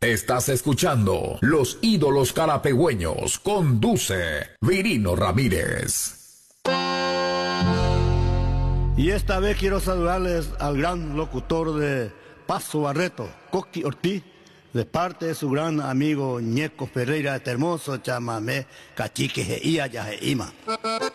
Estás escuchando Los Ídolos Carapegüeños. Conduce Virino Ramírez. Y esta vez quiero saludarles al gran locutor de Paso Barreto, Coqui Ortiz, de parte de su gran amigo Ñeco Ferreira, este hermoso chamamé, cachique, jeía, yajeima.